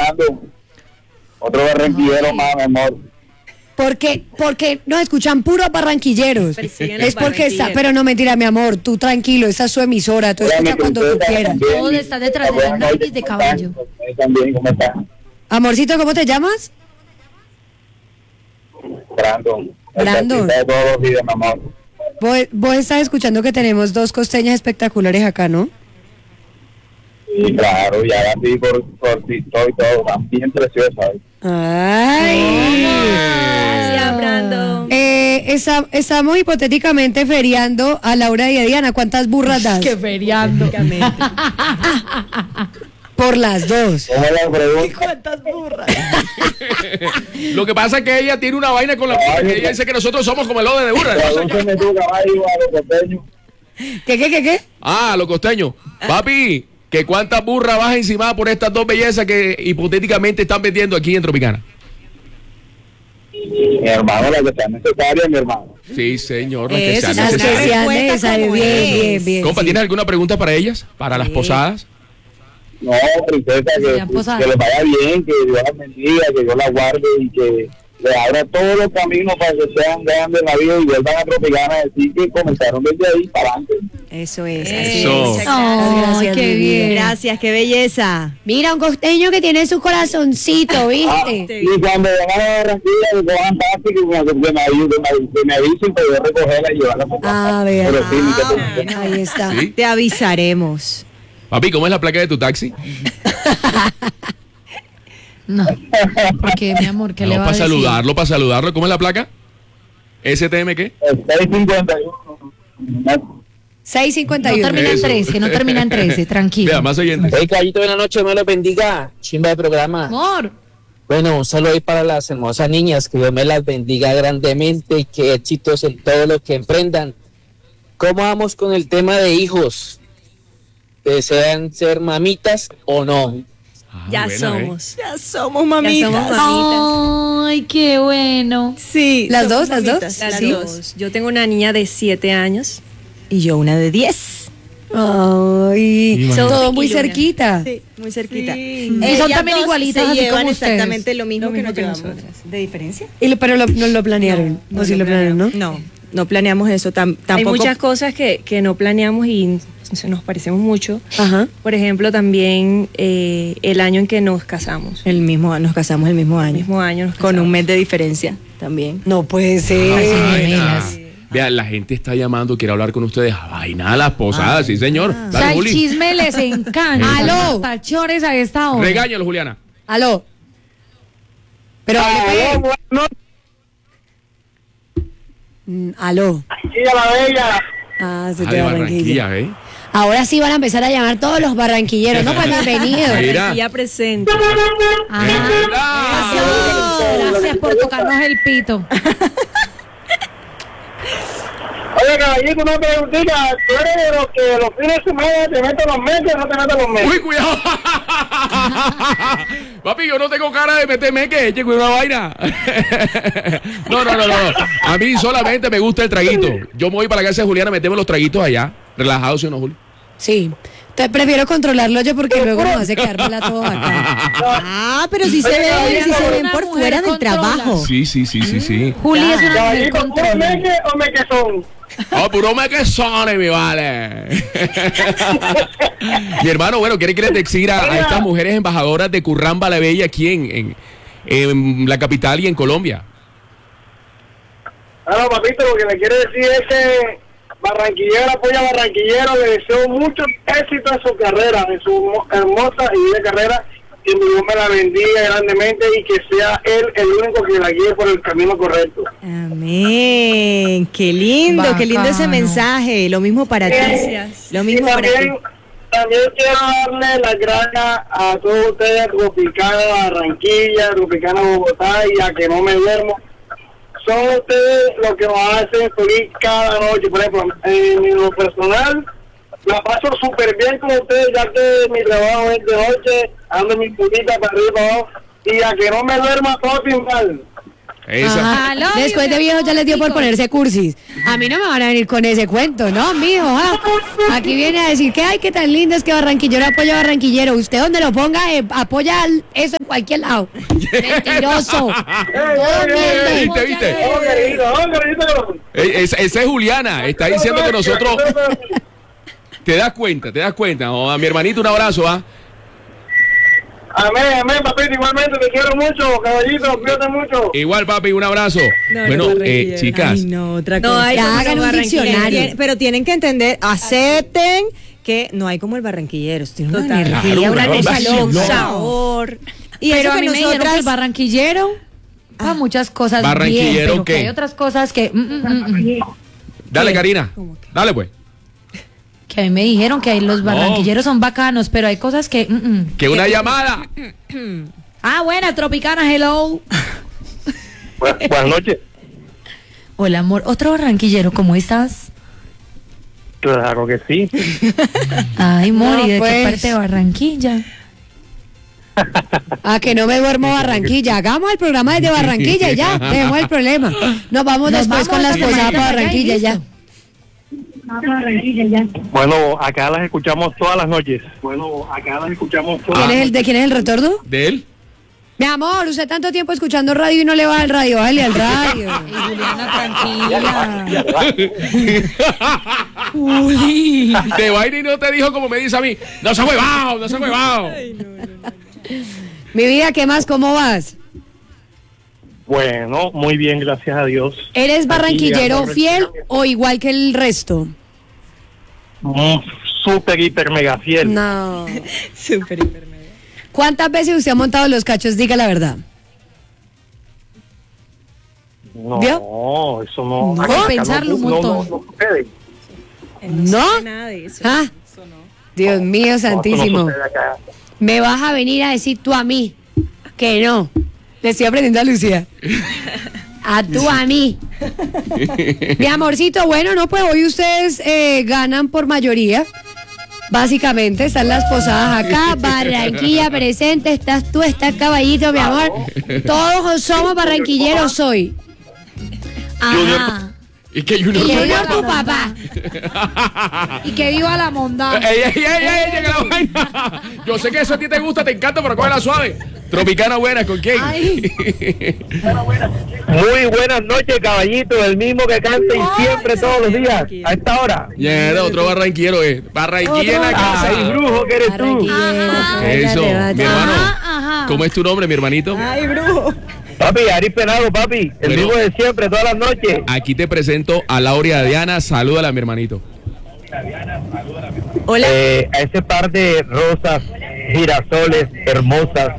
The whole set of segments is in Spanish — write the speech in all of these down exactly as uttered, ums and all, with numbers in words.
Brandon. Otro barranquillero más, mi amor. Porque, porque nos escuchan puros barranquilleros. Es porque está, pero no mentira, mi amor, tú tranquilo, esa es su emisora, tú escuchas cuando tú quieras. Todos están detrás de la nariz de caballo. También, ¿cómo estás? Amorcito, ¿cómo te llamas? Brandon. Brandon. Todos los días, mi amor. Vos, vos estás escuchando que tenemos dos costeñas espectaculares acá, ¿no? Sí, claro, ya la vi por, por TikTok y todo, también preciosa. Ay. Gracias, Brandon. Eh, esa, estamos hipotéticamente feriando a Laura y a Diana. ¿Cuántas burras das? Que feriando. Por las dos. ¿Cómo la pregunta? ¿Cuántas burras? Lo que pasa es que ella tiene una vaina con la burra, que ella dice que nosotros somos como el lode de burra. Tradúceme tú, caballo, a los costeños. ¿Qué, qué, qué, qué? Ah, los costeños. Papi, que cuántas burras vas encima por estas dos bellezas que hipotéticamente están vendiendo aquí en Tropicana. Mi hermano, la que sea necesaria, mi hermano. Sí, señor. Las que Eso, sean Las que necesarias. sean Respuesta necesarias. como Bien, es. bien, bien. Compa, sí. ¿tienes alguna pregunta para ellas? ¿Para las posadas? No, princesa, que, Sean posadas. que les vaya bien, que Dios las bendiga, que Dios las guarde y que le abra todos los caminos para que sean grandes en la vida y vuelvan a Tropicana a decir que comenzaron desde ahí para adelante. Eso es. Eso. así es. Ay, Gracias, qué mi bien. vida. Gracias, qué belleza. Mira, un costeño que tiene su corazoncito, Ah, ¿viste? y cuando vengan a Barranquilla, que cojan taxi, que me, que me, ayuden, que me avisen para yo recogerla y llevarla por Ah, vea. Pero sí, ni te Ah, preocupes. Ahí está. Sí. Te avisaremos. Papi, ¿cómo es la placa de tu taxi? No. Porque, mi amor, ¿qué No, le va a para decir? saludarlo, para saludarlo. ¿Cómo es la placa? ¿S T M qué? El seis cincuenta y uno. seis cincuenta No y uno. termina en Eso. trece, no termina en trece, tranquilo. Vea, más oyentes. Hey, Caballito de la Noche, me los bendiga. Chimba de programa. Amor. Bueno, un saludo ahí para las hermosas niñas. Que Dios me las bendiga grandemente y que éxitos en todo lo que emprendan. ¿Cómo vamos con el tema de hijos? ¿Desean ser mamitas o no? Ah, Ya buena, somos. ¿eh? Ya somos mamitas. Ya somos mamitas. Ay, qué bueno. Sí. ¿Las somos dos, las mamitas, dos? Las ¿Sí? dos. Yo tengo una niña de siete años y yo una de diez. Ay, Son todo muy Piqui Luna. cerquita. Sí, muy cerquita. Y son también dos igualitas, se así llevan como ustedes. exactamente lo mismo, Lo mismo que que nos llevamos. nosotras. ¿De diferencia? Y lo- pero lo- no lo planearon. No, sí lo planearon, ¿no? No, no planeamos eso. Tam- tampoco. Hay muchas cosas que, que no planeamos y nos parecemos mucho. Ajá. Por ejemplo, también eh, el año en que nos casamos. El mismo, nos casamos el mismo El año. mismo año nos Con casamos. un mes de diferencia también. No puede ser. Ay, sí, Vaina. gemelas. Vea, la gente está llamando, quiere hablar con ustedes. Vaina, las posadas, sí, señor. O Dale, sea, el Juli. chisme les encanta. Aló. Tachores a esta hora. Regáñalo, Juliana. Aló. Pero hable Aló, pues. buenas Mm, aló. noches, la bella. Ah, se Ah, te de va Barranquilla. Barranquilla, ¿eh? Ahora sí van a empezar a llamar todos los barranquilleros. No, pues bienvenidos. Mira. Ya presente. Ajá. Mira. Gracias por tocarnos el pito. Oye, caballito, una preguntita. ¿Tú eres de los que los fines de semana te metes los meses o no te metes los meses? Uy, cuidado. Papi, yo no tengo cara de meterme que eche una vaina. No, no, no, no. A mí solamente me gusta el traguito. Yo me voy para la casa de Juliana, metemos los traguitos allá. Relajados, ¿sí o no, Juli? Sí. Te prefiero controlarlo yo porque luego nos hace quedármela todo acá. Ah, pero si se Oye, ven, caballito, si se ven una por mujer fuera del controla. trabajo. Sí, sí, sí, sí, sí. Juli es una mujer Caballito, ¿puro controlada. meque o mequezón? Oh, puro me que son, mi vale. Mi hermano, bueno, quiere que le decir a, a estas mujeres embajadoras de Curramba la Bella aquí en, en, en la capital y en Colombia. Ah, no, papito, lo que le quiere decir es que Barranquillero apoya a Barranquillero, le deseo mucho éxito en su carrera, en su hermosa y bella carrera, que Dios me la bendiga grandemente y que sea él el único que la guíe por el camino correcto. Amén. Qué lindo, qué lindo ese Bacano. mensaje. Lo mismo para ti. Gracias. Lo Y mismo para ti. también, también quiero darle las gracias a todos ustedes, Tropicana Barranquilla, Tropicana Bogotá y a que no me duermo. Son ustedes los que nos hacen feliz cada noche. Por ejemplo, en lo personal, la paso súper bien con ustedes, ya que mi trabajo es de noche, ando mi putita para arriba y para abajo, y a que no me duerma todo sin mal. Esa. Aló, Después mi de viejo ya les dio por amor. ponerse cursis. A mí no me van a venir con ese cuento, ¿no, mijo? ah. Aquí viene a decir que ay, qué tan lindo es que Barranquillero apoya a Barranquillero. Usted donde lo ponga, eh, apoya al- eso en cualquier lado. Mentiroso. Todo miente. ¿Viste, viste? Oh, querido, oh, querido. Eh, Esa esa es Juliana. Está diciendo que nosotros. Te das cuenta, te das cuenta. Oh, a mi hermanito un abrazo, ¿ah? Amén, amén, papito, igualmente, te quiero mucho, caballito, cuídate mucho. Igual, papi, un abrazo. No, bueno, no, eh, Barranquilla. chicas. Ay, no, otra No cosa. hay Ya como hagan los un barranquilleros. diccionario. Tien- Pero tienen que entender, acepten que no hay como el barranquillero. Tiene una Total. energía, Claro, una claro, cosa claro. loca, No. un sabor. Y Pero eso a que mí me dijeron que el nosotras... barranquillero para muchas cosas bien, ¿Barranquillero pero que qué? hay otras cosas que mm, mm, mm, mm. Dale, ¿Qué? Karina. Dale, pues. que a mí me dijeron que los barranquilleros son bacanos, pero hay cosas que mm, mm. Que una llamada. Ah, buena, Tropicana, hello. Buenas noches. Hola, amor, otro barranquillero, ¿cómo estás? Claro que sí. Ay, Mori, No, ¿de pues. qué parte de Barranquilla? A que no me duermo Barranquilla. Hagamos el programa desde Barranquilla y ya, dejemos el problema. Nos vamos Nos después vamos con las hasta posadas para Barranquilla y Barranquilla ya. listo. Bueno, acá las escuchamos todas las noches. Bueno, acá las escuchamos todas ¿Quién es el, ¿De quién es el retorno? ¿De él? Mi amor, usted tanto tiempo escuchando radio y no le va al radio, bájale al radio. Y Juliana, tranquila. De vaina y no te dijo como me dice a mí. No se ha huevado, no se ha huevado. Mi vida, ¿qué más? ¿Cómo vas? Bueno, muy bien, gracias a Dios. ¿Eres barranquillero Aquí, fiel aquí. o igual que el resto? Mm, Súper, hiper, mega fiel. No. Súper, hiper, mega. ¿Cuántas veces usted ha montado los cachos? Diga la verdad. No, ¿Vio? eso no. No, acá pensarlo un no, no, montón. no, no sucede. ¿No? sabe nada de eso. ¿Ah? Dios mío No, eso no santísimo. sucede acá. Me vas a venir a decir tú a mí que no. Le estoy aprendiendo a Lucía. A tú a mí. Mi amorcito, bueno, no, pues hoy ustedes eh, ganan por mayoría. Básicamente, están las posadas acá, Barranquilla presente, estás tú, estás Caballito, mi amor. Todos somos barranquilleros hoy. Ajá. Y que Y Junior. Junior tu papá. Y que viva la mondad. Ey, ey, ey, ey, llega la vaina. Yo sé que eso a ti te gusta, te encanta, pero cógela suave. Tropicana buena, ¿con quién? Ay. Muy buenas noches, caballito, el mismo que canta y siempre todos los días, a esta hora. Ya era otro barranquillero, eh. Barranquilla en la casa. Ay, brujo que eres tú. Ajá. Eso, mi hermano. Ajá, ajá. ¿Cómo es tu nombre, mi hermanito? Ay, brujo. Papi, Ari Penado, papi, el Bueno. mismo de siempre, todas las noches. Aquí te presento a Laura Diana. Salúdala, mi hermanito. Hola. Eh, a ese par de rosas, girasoles hermosas,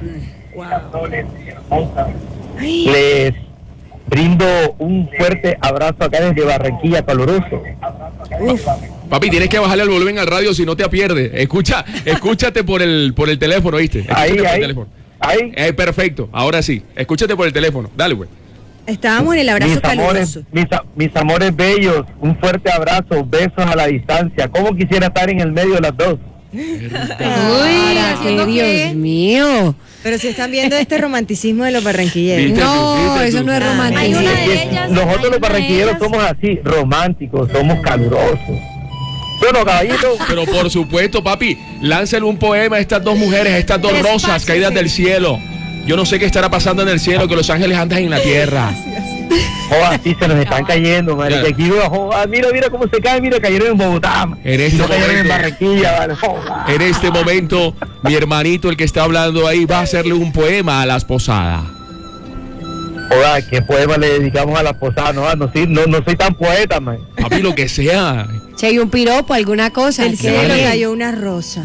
les brindo un fuerte abrazo acá desde Barranquilla, caluroso. Papi, tienes que bajarle el volumen al radio si no te pierdes. Escucha, escúchate por el por el teléfono, ¿viste? Escúchate Ahí, por el ahí, teléfono. ahí. Eh, perfecto, ahora sí. Escúchate por el teléfono. Dale, güey. Estábamos en el abrazo Mis amores, caluroso. mis, a- mis amores bellos, un fuerte abrazo, besos a la distancia. ¿Cómo quisiera estar en el medio de las dos? Uy, Para ¿haciendo que qué? Dios mío. Pero si están viendo este romanticismo de los barranquilleros. ¿Viste tú? No, ¿Viste eso tú? no es Ah, romántico. hay una de Es que ellas, hay nosotros una los barranquilleros de ellas. somos así, románticos, somos calurosos. Bueno, caballito, Pero por supuesto, papi, láncele un poema a estas dos mujeres, a estas dos Despacio, rosas caídas sí. del cielo. Yo no sé qué estará pasando en el cielo, que los ángeles andan en la tierra. oh, así se nos están cayendo, marica. Ya. Aquí, oh, ah, mira, mira cómo se caen, mira, cayeron en Bogotá. En este no cayeron en momento. Barranquilla, vale. Oh, ah. En este momento, mi hermanito, el que está hablando ahí, va a hacerle un poema a las posadas. Joda, ¿qué poema le dedicamos a la posada? No, no, soy, no, no soy tan poeta, man. Papi, lo que sea. Si hay un piropo, alguna cosa. Del que cielo vale. cayó una rosa.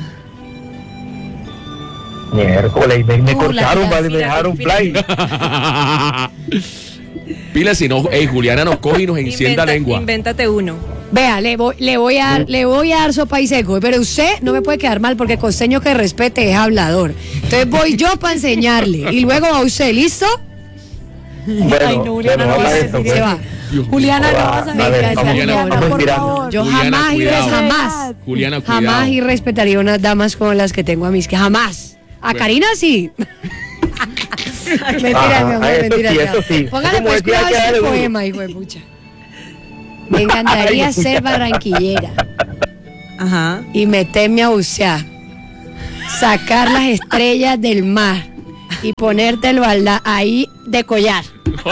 Miércoles, me, me Uh, cortaron, la vale, me mira, dejaron mira. play. Pila, si no, ey, Juliana nos coge y nos encienda Inventa- lengua. Invéntate uno. Vea, le voy, le voy a dar, le voy a dar sopa y seco, pero usted no me puede quedar mal porque costeño que respete es hablador. Entonces voy yo para enseñarle y luego va usted, ¿listo? Bueno, Ay, no, Juliana, bueno, no habla vas a de esto, Se pues. va. Dios Juliana, no Joda, vas a a ver, ver, vamos, Juliana, vamos por mirando. favor. Yo Juliana, jamás, y cuidado. jamás, Juliana, cuidado. jamás y respetaría unas damas como las que tengo a mis que jamás. A Bueno. Karina sí. Mentira, Ajá, mi amor, eso mentira. sí, ya. eso sí. Póngale Como pues decía cuidado que ese dale duro. poema, hijo de pucha. Me encantaría ser barranquillera Ajá. y meterme a bucear, sacar las estrellas del mar y ponértelo al la- ahí de collar.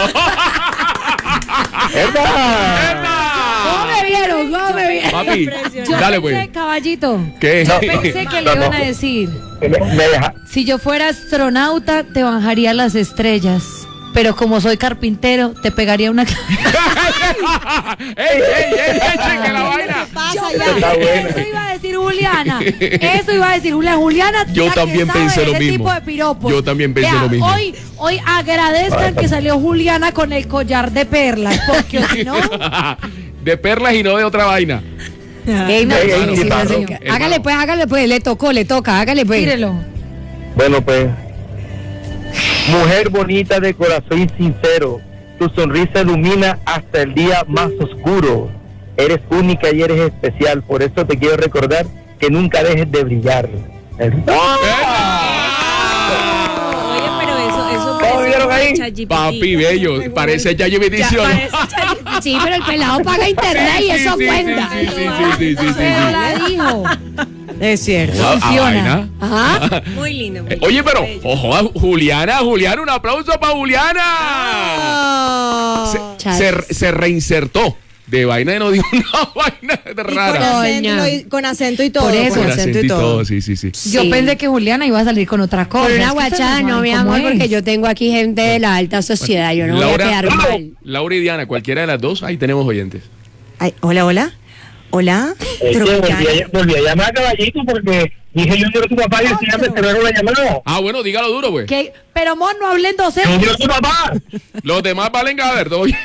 ¿Cómo me vieron? ¿Cómo me vieron? Papi, Yo dale pensé, pues. caballito, ¿Qué? yo pensé que le No, no. iban a decir, Me, me deja. si yo fuera astronauta, te bajaría las estrellas. Pero como soy carpintero, te pegaría una... ¡Ey, ey, ey, ey, cheque la vaina! Yo Está pensé que bueno. eso iba a decir Juliana. Eso iba a decir Juliana. Juliana, Yo la que también sabe pensé lo ese mismo. tipo de piropos. Yo también pensé Vea, lo mismo. Hoy, hoy agradezcan que salió Juliana con el collar de perlas, porque si no, De perlas y no de otra vaina. Ey, no, Ey, ey, sí, sí, hermano. sí. Hágale pues, hágale pues, le tocó, le toca, hágale pues. tírelo. Bueno, pues. Mujer bonita de corazón sincero, tu sonrisa ilumina hasta el día más oscuro. Eres única y eres especial, por eso te quiero recordar que nunca dejes de brillar. El- Oye, pero eso, eso ¿Cómo vieron ahí? parece ChatGPT. Papi bello, parece ya yo me Ya edición. parece ChatGPT. Sí, pero el pelado paga internet y eso Sí, sí, cuenta. sí, sí, sí, sí, sí, sí, Pero sí. la dijo. Es cierto. Ah, ah, funciona. vaina. Ajá. Muy lindo. muy Eh, lindo. Oye, pero, Bello. ojo, a Juliana, Juliana, un aplauso para Juliana. Se, Chas. se, se reinsertó de vaina y no dijo una vaina Y con rara. acento, Coño. y- con acento y todo. Por eso. Con Con acento y todo. sí, sí, sí. Yo Sí. pensé que Juliana iba a salir con otra cosa. Por Es una que ustedes guachada, no, saben mi cómo amor, es. porque yo tengo aquí gente de la alta sociedad. Yo no voy a quedar mal. Laura y Diana, cualquiera de las dos, ahí tenemos oyentes. Ay, hola, hola. Hola. Es que Tropicana. volví, a, volví a llamar a Caballito porque dije yo quiero a tu papá y el señor me cerraron la llamada. Ah, bueno, dígalo duro, pues. ¿Qué? Pero, amor, no hablen Yo docentes. quiero a tu papá. Los demás valen gaber, oye.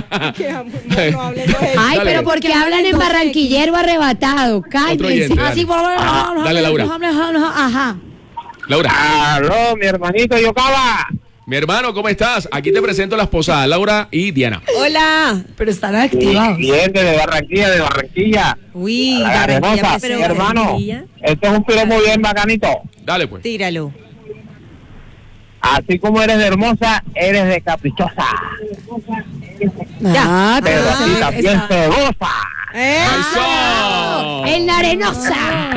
Ay, Dale. pero porque hablan en barranquillero arrebatado. Cálmense. oyente. Dale. Así, por Dale, Laura. Ajá. Laura, Aló, mi hermanito Yocaba. mi hermano, ¿cómo estás? Aquí te presento las posadas, Laura y Diana. Hola. Pero están activados. Bien, de Barranquilla, de Barranquilla. Uy, La Barranquilla, hermosa, pero mi hermano. Barranquilla. Este es un piropo bien bacanito. Dale, pues. Tíralo. Así como eres de hermosa, eres de caprichosa. Ah, Pero pero así también sedosa. ¡Eso! en la arenosa.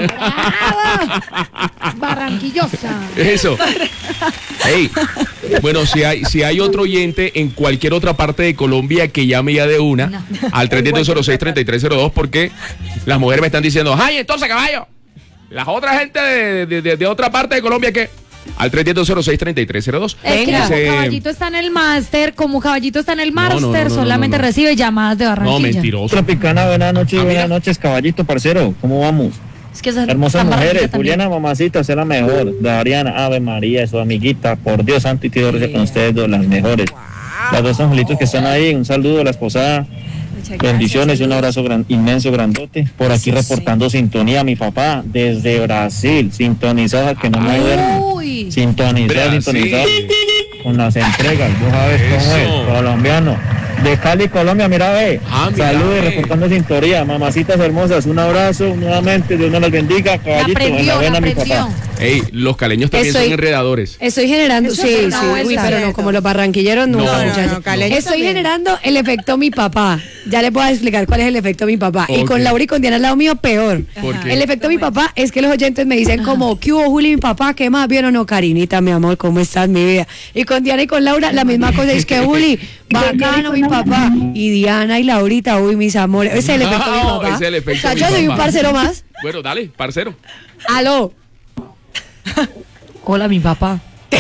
Barranquillosa. Eso. Ey, bueno, si hay, si hay otro oyente en cualquier otra parte de Colombia que llame ya de una al tres cero cero seis, tres tres cero dos, porque las mujeres me están diciendo, ay, entonces, caballo, las otras gente de, de, de- de otra parte de Colombia que al tres cero cero seis, tres tres cero dos. Es que Venga. como Dice- Caballito está en el máster, como Caballito está en el No, no, no, máster, no, no, solamente no, no. recibe llamadas de No, Barranquilla. mentiroso. Tropicana, buenas noches, Ah, mira. buenas noches, caballito, parcero, ¿cómo vamos? Es que esas- Hermosas están mujeres, Barranquilla también. Juliana, mamacita, usted es la mejor. Dariana, Ave María, su amiguita, por Dios santo y tío, con ustedes dos, las mejores. Las dos angelitos que están ahí, un saludo a la esposada, Muchas bendiciones y un gracias. abrazo gran- inmenso, grandote. Por aquí reportando sintonía, mi papá, desde Brasil, sintonizado, que no me duermo. Uy. Sintonizado, Brasil. sintonizado. Con las entregas, tú sabes cómo Eso. es, colombiano. De Cali, Colombia, mira, ve. Ah, mira, Saludos, ve. reportando sintonía. Mamacitas hermosas, un abrazo nuevamente, Dios me las bendiga. La Caballito, aprendió, la enhorabuena, mi aprendió. papá. Ey, los caleños también Estoy- son enredadores. Estoy generando, Eso sí, es sí, una uy, vuelta. pero no como los barranquilleros nunca, No, no, muchachos. no, caleños Estoy también. generando el efecto mi papá. Ya les voy a explicar cuál es el efecto mi papá. Y Ok. con Laura y con Diana al lado mío, peor. ¿Por qué? El efecto mi papá es que los oyentes me dicen como, ¿qué hubo, Juli, mi papá? ¿Qué más? ¿Bien o no, Karinita, mi amor? ¿Cómo estás, mi vida? Y con Diana y con Laura, la misma cosa es que, Juli, bacano, mi papá. Y Diana y Laurita, uy, mis amores. Ese es el efecto mi No, papá. ese es el efecto O sea, mi yo soy un papá. parcero más. Bueno, dale, parcero. Aló. Hola, mi papá.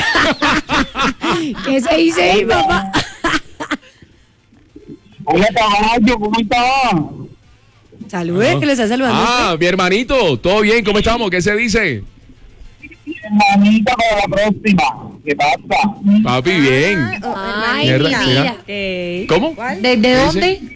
¿Qué se dice mi papá? Hola, caballo, ¿cómo estás? Salude, que le está saludando. Ah, mi hermanito, ¿todo bien? ¿Cómo estamos? ¿Qué se dice? Hermanita, para la próxima. ¿Qué pasa? Papi, bien. Ay, Mierda, mira. mira. Ok. ¿Cómo? ¿De, de ¿Qué dónde?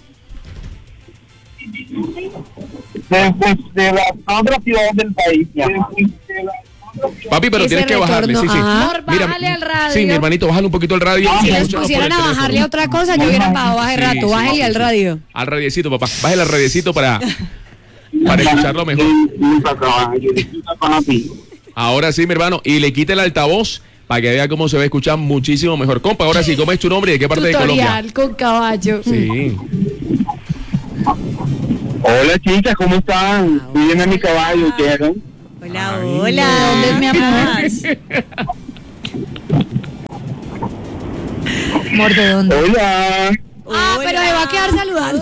De, de, de las otras ciudades del país. ya. Papi, pero Ese tienes que bajarle, sí, retorno, sí. ajá. Amor, bájale al radio. Sí, mi hermanito, bájale un poquito el radio. Si les Escúchanos pusieran por el a teléfono. bajarle otra cosa, yo hubiera bajado hace Sí, rato. sí, Bájale sí, al sí. radio. Al radiecito, papá. Bájale al radiecito para, para escucharlo mejor. Nunca, caballo, disfruta para ti. Ahora sí, mi hermano. Y le quita el altavoz para que vea cómo se ve escuchar muchísimo mejor. Compa, ahora sí, ¿cómo es tu nombre y de qué parte Tutorial de Colombia? con caballo. Sí. Hola chicas, ¿cómo están? Cuiden a mi caballo, ¿quieren? Hola, Ay, hola. ¿Dónde es mi amor? Amor, ¿de dónde? Hola. Ah, pero me va a quedar saludando.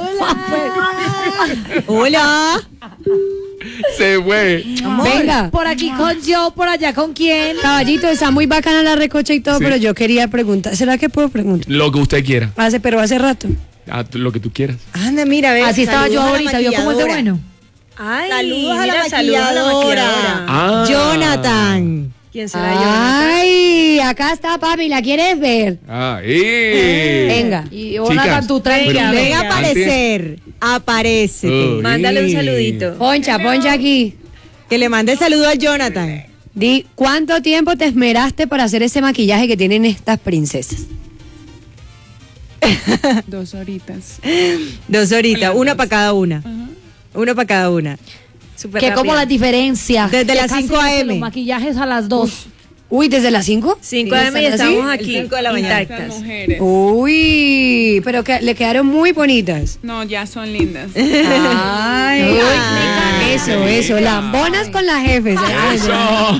Hola. Se fue. Venga. Por aquí con yo, por allá con quién. Caballito, está muy bacana la recocha y todo, Sí. pero yo quería preguntar. ¿Será que puedo preguntar? Lo que usted quiera. Hace, pero hace rato. Ah, tú- lo que tú quieras. Anda, mira, ve. Así estaba yo saludos a la ahorita, ¿vio cómo es de maquilladora. bueno? Ay, Saludos a la mira, saludos a la maquilladora. maquilladora. Ah. Jonathan. ¿Quién será Jonathan? Ay, acá está papi, ¿la quieres ver? Ahí. Venga. Y Jonathan, tú tranquila. pero- Ven a aparecer. Aparece. Oh. Mándale un Ay. saludito. Poncha, poncha aquí. Que le mande saludo al Jonathan. Di, ¿cuánto tiempo te esmeraste para hacer ese maquillaje que tienen estas princesas? Dos horitas. Dos horitas, una para cada una. Una para cada una. Súper Que como rápida. las diferencias. Desde Que las casi cinco a hacen eme. Los maquillajes a las dos. Uy, ¿desde las cinco? cinco Sí, de y están así, estamos el aquí, cinco de la mañana. intactas. Mujeres. Uy, pero que le quedaron muy bonitas. No, ya son lindas. Ay, eso, eso, lambonas con las jefes. Eso.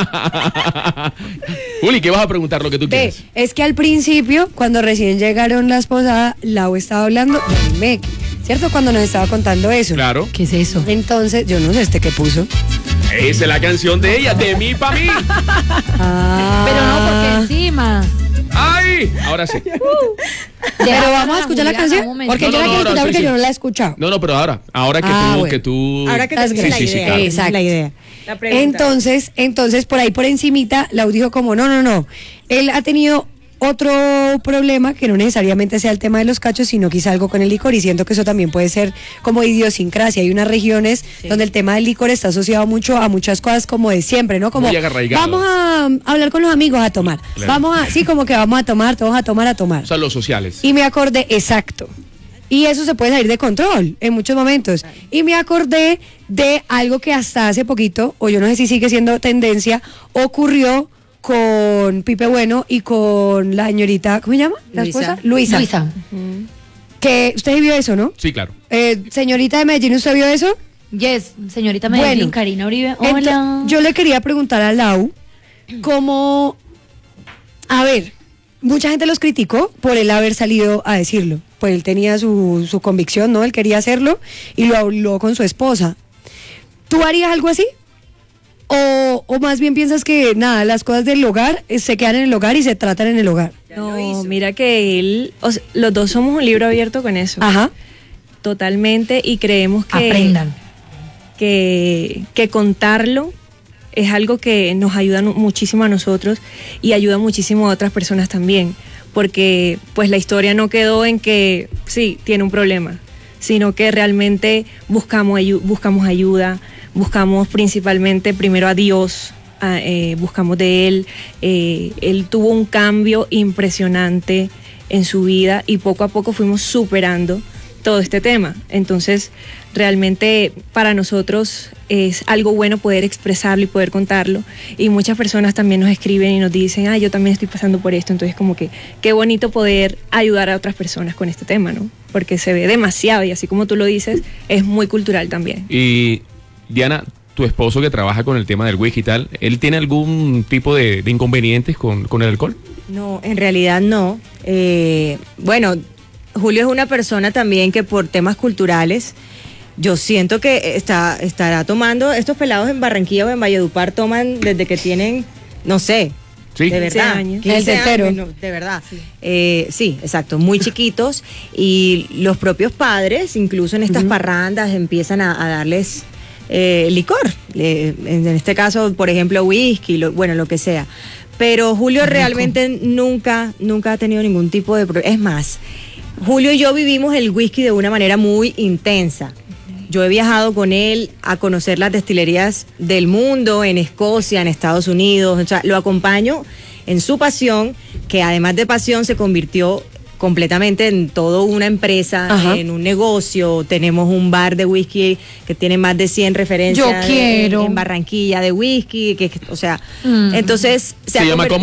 Juli, ¿qué vas a preguntar? Lo que tú Ve, quieras. es que al principio, cuando recién llegaron las posadas, Lau estaba hablando del M E C, ¿cierto? Cuando nos estaba contando eso. Claro. ¿Qué es eso? Entonces, yo no sé este que puso. Esa es la canción de ella, de mí pa' mí. Ah. Pero no, porque encima. ¡Ay! Ahora sí. Pero vamos a escuchar la canción. Un momento. Porque No, yo no, la quiero no, escuchar sí, porque sí. yo no la he escuchado. No, no, pero ahora, ahora que Ah, tú, bueno. que tú. Ahora que Las te la sí, sí, sí, idea. claro. Exacto. La idea. La pregunta. Entonces, entonces por ahí por encimita, Lau dijo como, no, no, no. Él ha tenido otro problema que no necesariamente sea el tema de los cachos, sino quizá algo con el licor, y siento que eso también puede ser como idiosincrasia. Hay unas regiones donde el tema del licor está asociado mucho a muchas cosas como de siempre, ¿no? Como Muy arraigado. vamos a hablar con los amigos a tomar. Claro. Vamos a, sí, como que vamos a tomar, todos a tomar, a tomar. O sea, los sociales. Y me acordé, exacto. Y eso se puede salir de control en muchos momentos. Y me acordé de algo que hasta hace poquito, o yo no sé si sigue siendo tendencia, ocurrió con Pipe Bueno y con la señorita, ¿cómo se llama? ¿La Luisa. esposa? Luisa. Luisa. Que usted vio eso, ¿no? Sí, claro. Eh, señorita de Medellín, ¿usted vio eso? Yes, señorita Medellín, Bueno, Karina Uribe. Ento- Hola. yo le quería preguntar a Lau cómo, a ver, mucha gente los criticó por él haber salido a decirlo. Pues él tenía su, su convicción, ¿no? Él quería hacerlo y lo habló con su esposa. ¿Tú harías algo así? O, o más bien piensas que nada, las cosas del hogar eh, se quedan en el hogar y se tratan en el hogar. No, mira que él, o sea, los dos somos un libro abierto con eso. Ajá. Totalmente, y creemos que Aprendan. que, que contarlo es algo que nos ayuda nu- muchísimo a nosotros y ayuda muchísimo a otras personas también, porque pues la historia no quedó en que sí, tiene un problema, sino que realmente buscamos, ayu- buscamos ayuda, buscamos principalmente primero a Dios, a, eh, buscamos de Él. Eh, él tuvo un cambio impresionante en su vida y poco a poco fuimos superando todo este tema. Entonces, realmente para nosotros es algo bueno poder expresarlo y poder contarlo. Y muchas personas también nos escriben y nos dicen, ah, yo también estoy pasando por esto. Entonces, como que qué bonito poder ayudar a otras personas con este tema, ¿no? Porque se ve demasiado y así como tú lo dices, es muy cultural también. Y Diana, tu esposo que trabaja con el tema del whisky y tal, ¿él tiene algún tipo de, de inconvenientes con, con el alcohol? No, en realidad no. Eh, bueno, Julio es una persona también que por temas culturales, yo siento que está, estará tomando, estos pelados en Barranquilla o en Valledupar toman desde que tienen, no sé, Sí. de verdad, años. quince El tercero. años, no, de verdad. Sí. Eh, sí, exacto, muy chiquitos, y los propios padres, incluso en estas parrandas, empiezan a, a darles eh, licor, eh, en, en este caso, por ejemplo, whisky, lo- bueno, lo que sea. Pero Julio realmente nunca, nunca ha tenido ningún tipo de problema. Es más, Julio y yo vivimos el whisky de una manera muy intensa. Yo he viajado con él a conocer las destilerías del mundo, en Escocia, en Estados Unidos. O sea, lo acompaño en su pasión, que además de pasión se convirtió completamente en toda una empresa, Ajá. en un negocio. Tenemos un bar de whisky que tiene más de cien referencias Yo quiero. En, en Barranquilla de whisky, que, que- o sea, Mm. entonces se, ¿Se ha llama convertido- cómo?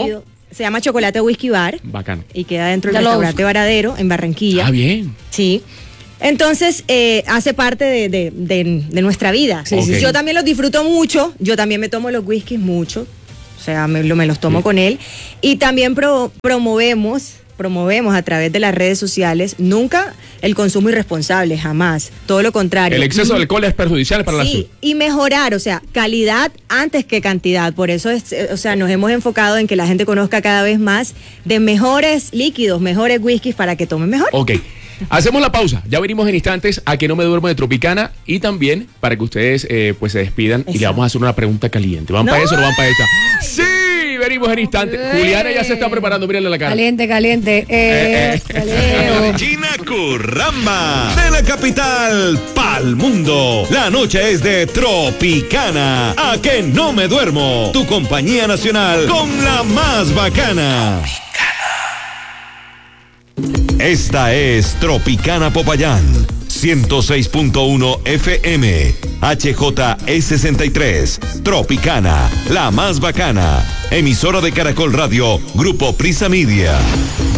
Se llama Chocolate Whisky Bar. Bacano. Y queda dentro del Ya lo restaurante busco. Varadero, en Barranquilla. Ah, bien. Sí. Entonces, eh, hace parte de, de- de- de nuestra vida. Sí, sí. Yo también los disfruto mucho. Yo también me tomo los whiskies mucho. O sea, me, lo- me los tomo Sí. con él. Y también pro- promovemos, promovemos a través de las redes sociales, nunca el consumo irresponsable, jamás. Todo lo contrario. El exceso de alcohol es perjudicial para la salud. Sí, y mejorar, o sea, calidad antes que cantidad. Por eso, es, eh, o sea, nos hemos enfocado en que la gente conozca cada vez más de mejores líquidos, mejores whiskies para que tomen mejor. Ok. Hacemos la pausa. Ya venimos en instantes a Que No Me Duermo de Tropicana y también para que ustedes eh, pues se despidan y le vamos a hacer una pregunta caliente. ¿Van No. para eso o no van para esta? Sí, venimos en instantes. Juliana ya se está preparando, mírenle la cara. Caliente, caliente. Eh, Eh, eh. caliente. Regina Curramba, de la capital pa'l mundo. La noche es de Tropicana. A Que No Me Duermo, tu compañía nacional con la más bacana. Esta es Tropicana Popayán, ciento seis punto uno F M, H J E sesenta y tres, Tropicana, la más bacana, emisora de Caracol Radio, Grupo Prisa Media.